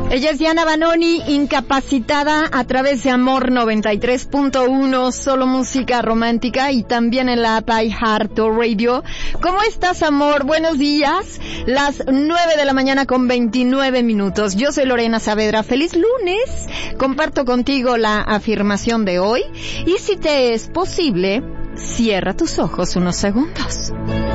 Ella es Diana Banoni, incapacitada a través de Amor 93.1, solo música romántica, y también en la app iHeartRadio. ¿Cómo estás, amor? Buenos días. Las 9 de la mañana con 29 minutos. Yo soy Lorena Saavedra. Feliz lunes. Comparto contigo la afirmación de hoy. Y si te es posible, cierra tus ojos unos segundos.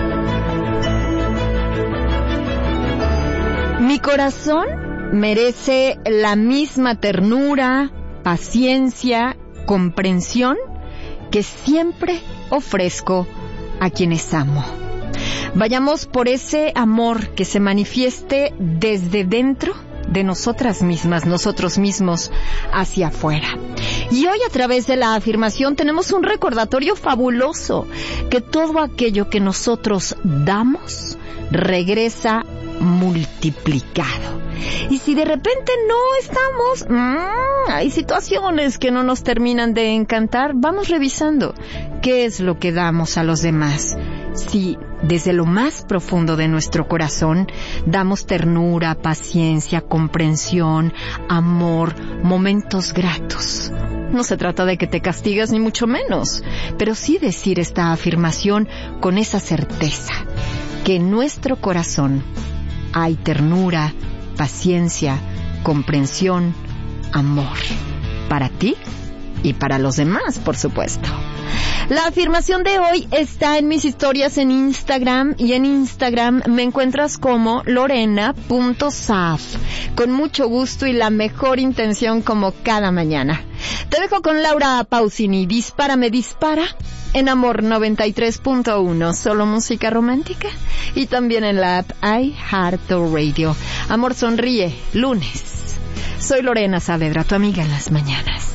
Mi corazón merece la misma ternura, paciencia, comprensión que siempre ofrezco a quienes amo. Vayamos por ese amor que se manifieste desde dentro de nosotras mismas, nosotros mismos, hacia afuera. Y hoy, a través de la afirmación, tenemos un recordatorio fabuloso, que todo aquello que nosotros damos regresa multiplicado. Y si de repente no estamos, hay situaciones que no nos terminan de encantar, vamos revisando qué es lo que damos a los demás. Si desde lo más profundo de nuestro corazón damos ternura, paciencia, comprensión, amor, momentos gratos. No se trata de que te castigues ni mucho menos, pero sí decir esta afirmación con esa certeza, que en nuestro corazón hay ternura, paciencia, comprensión, amor, para ti y para los demás, por supuesto. La afirmación de hoy está en mis historias en Instagram, y en Instagram me encuentras como lorena.saaf, con mucho gusto y la mejor intención, como cada mañana. Te dejo con Laura Pausini. Dispara, me dispara, en Amor 93.1, solo música romántica, y también en la app iHeartRadio. Amor, sonríe, lunes. Soy Lorena Saavedra, tu amiga en las mañanas.